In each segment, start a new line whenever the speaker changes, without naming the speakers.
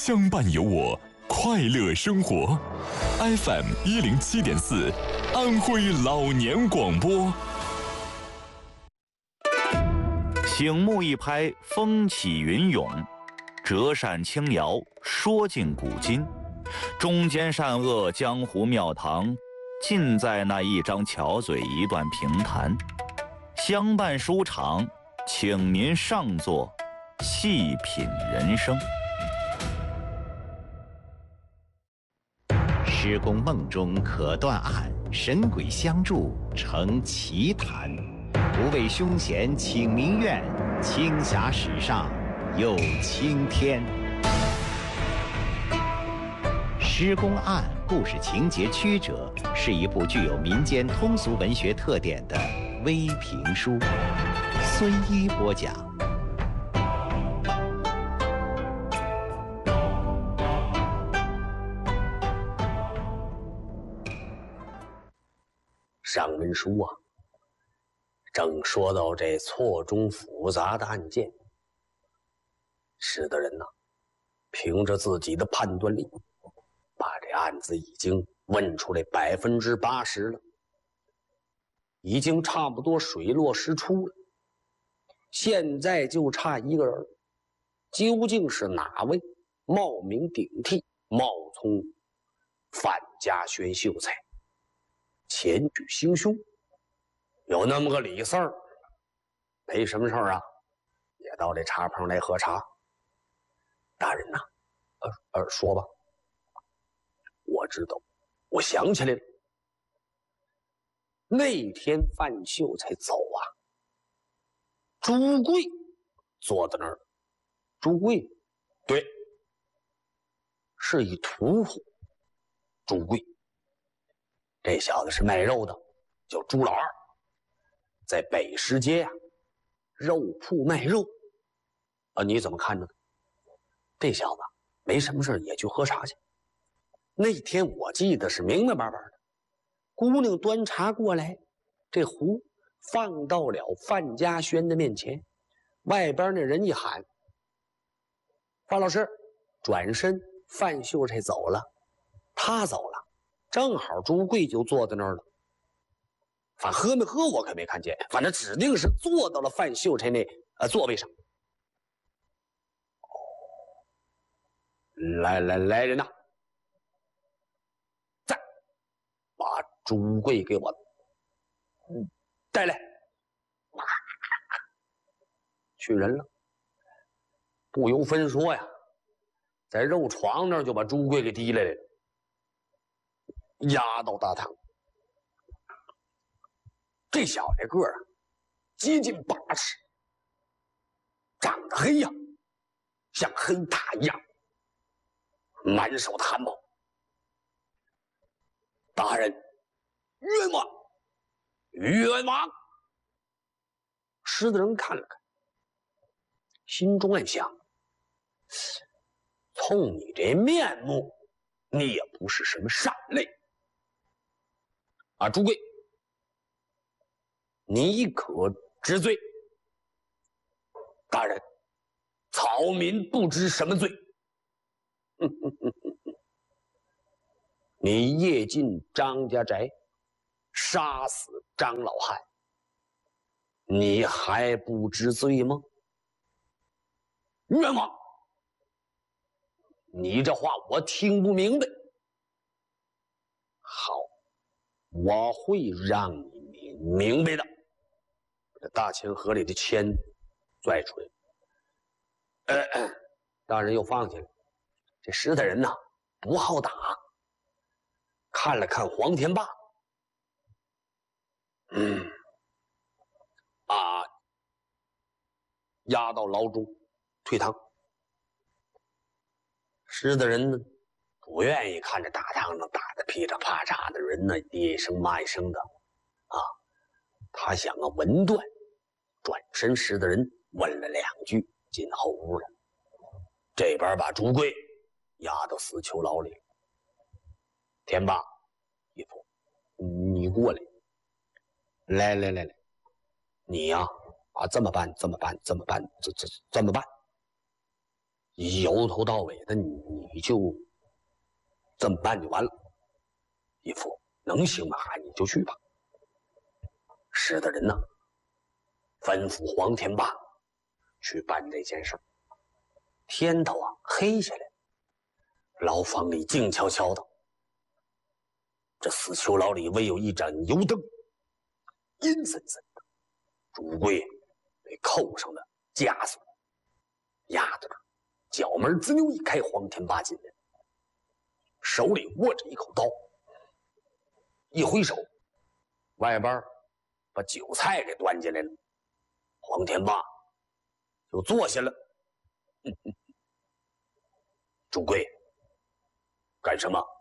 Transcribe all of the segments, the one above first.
相伴有我，快乐生活。FM 107.4，安徽老年广播。
醒目一拍，风起云涌；折扇轻摇，说尽古今。忠奸善恶，江湖庙堂，尽在那一张巧嘴，一段评弹。相伴书场，请您上座，细品人生。
施公梦中可断案，神鬼相助成奇谈。不畏凶险请民怨，青霞史上有青天。施公案故事情节曲折，是一部具有民间通俗文学特点的微评书。孙一播讲。
上文书啊，正说到这错综复杂的案件，使得人呐，凭着自己的判断力，把这案子已经问出来80%了，已经差不多水落石出了。现在就差一个人，究竟是哪位冒名顶替、冒充范家轩秀才，前去行凶？有那么个李四儿，没什么事儿啊，也到这茶棚来喝茶。大人呐，说吧。我知道，我想起来了。那天范秀才走啊，朱贵坐在那儿。朱贵，对，是一屠户。朱贵，这小子是卖肉的，叫朱老二，在北石街啊，肉铺卖肉。你怎么看着呢？这小子没什么事也去喝茶去。那天我记得是明明白白的，姑娘端茶过来，这壶放到了范家轩的面前，外边那人一喊：“范老师！”转身，范秀才走了，他走了，正好朱贵就坐在那儿了。反喝没喝我可没看见，反正指定是坐到了范秀才那座位上。来人呐！再把朱贵给我带来。去人了，不由分说呀，在肉床那儿就把朱贵给提来了，押到大堂。这小子个儿接近80，长得黑呀，像黑塔一样，满手的汗毛。大人，冤枉！冤枉！施的人看了看，心中暗想：冲你这面目，你也不是什么善类啊！朱贵，你可知罪？大人，草民不知什么罪。你夜进张家宅，杀死张老汉，你还不知罪吗？冤枉！你这话我听不明白。好，我会让你明白的。这大钱盒里的钱拽出来，大人又放下了。这石大人呐，不好打。看了看黄天霸，押到牢中退堂。石大人呢，不愿意看着大堂上打得噼里啪嚓的人呢，爹一声妈一声的啊，他想啊文断，转身石大人问了2句，进后屋了。这边把朱贵押到死囚牢里。天霸，义父，你过来，来，你呀，这么办， 由头到尾的你就这么办就完了。义父，能行吗？你就去吧。使的人呢，吩咐黄天霸去办这件事儿。天头啊黑下来，牢房里静悄悄的。这死囚牢里唯有一盏油灯，阴森森的。朱贵被扣上了枷锁，压着角门滋溜一开，黄天霸进来，手里握着一口刀，一挥手，外边把酒菜给端进来了。黄天霸就坐下了。朱贵，干什么？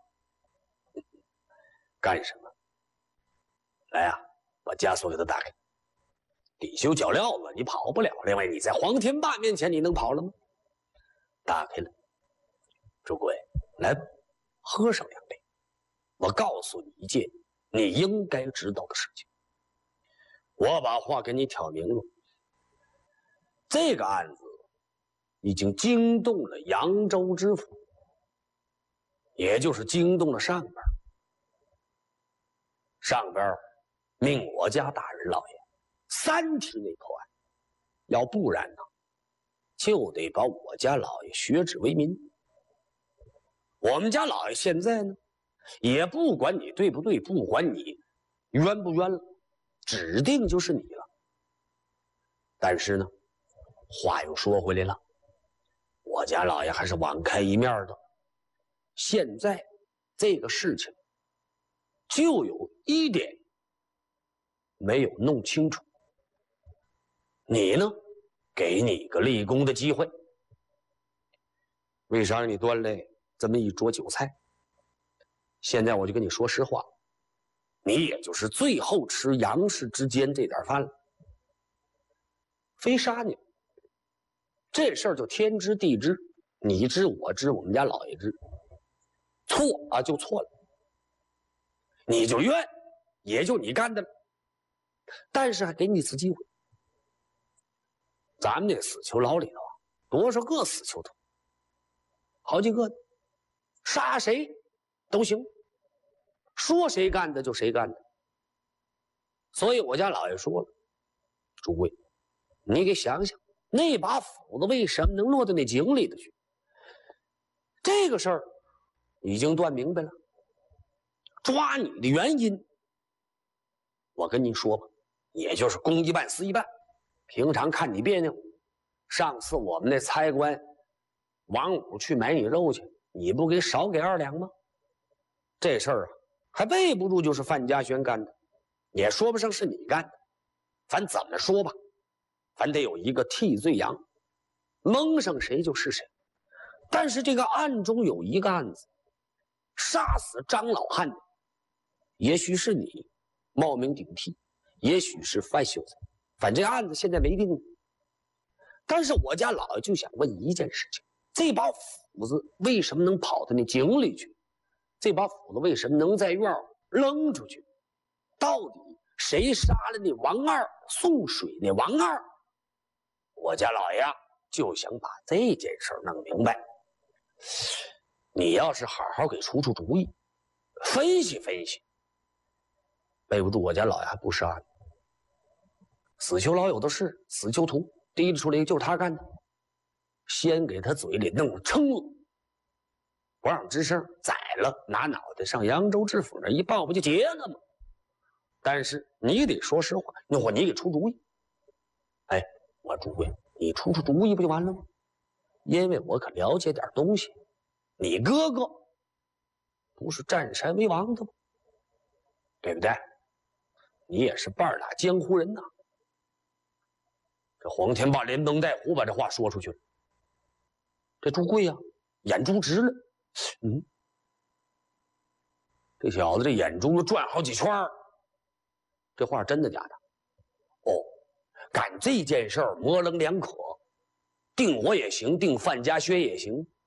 干什么？来呀，把枷锁给他打开。地修脚镣子，你跑不了。另外，你在黄天霸面前，你能跑了吗？打开了。朱贵，来吧，喝上2杯。我告诉你一件你应该知道的事情。我把话给你挑明了。这个案子已经惊动了扬州知府，也就是惊动了上边。上边命我家大人老爷3天内破案，要不然呢，就得把我家老爷削职为民。我们家老爷现在呢，也不管你对不对，不管你冤不冤了，指定就是你了。但是呢，话又说回来了，我家老爷还是网开一面的。现在这个事情就有一点没有弄清楚。你呢，给你个立功的机会。为啥让你端来这么一桌酒菜？现在我就跟你说实话，你也就是最后吃杨氏之间这点饭了。非杀你，这事儿就天知地知，你知我知，我们家老爷知。错啊就错了，你就冤，也就你干的了。但是还给你一次机会。咱们这死囚牢里头啊，多少个死囚头，好几个呢，杀谁都行，说谁干的就谁干的。所以我家老爷说了，朱贵，你给想想，那把斧子为什么能落到那井里头去？这个事儿已经断明白了。抓你的原因，我跟您说吧，也就是公一半私一半。平常看你别扭，上次我们那差官王五去买你肉去，你不给少给2两吗？这事儿啊，还背不住就是范家轩干的，也说不上是你干的。反怎么说吧，反得有一个替罪羊，蒙上谁就是谁。但是这个案中有一个案子，杀死张老汉的，也许是你冒名顶替，也许是范秀才，反正案子现在没定。但是我家老爷就想问一件事情，这把斧子为什么能跑到那井里去？这把斧子为什么能在院扔出去？到底谁杀了那王二，送水那王二？我家老爷就想把这件事弄明白。你要是好好给出主意，分析分析，背不住我家老爷还不杀你。死囚牢有的是，死囚徒提出来就是他干的，先给他嘴里弄撑了，不让吱声，宰了，拿脑袋上扬州知府那一抱，不就结了吗？但是你得说实话，你给出主意。哎，我朱贵，你出主意不就完了吗？因为我可了解点东西，你哥哥不是占山为王的吗？对不对？你也是半拉江湖人呐。这黄天霸连蒙带唬把这话说出去了。这朱贵呀，眼珠直了。这小子这眼珠子转好几圈儿。这话真的假的？哦，干这件事儿模棱两可，定我也行，定范家轩也行。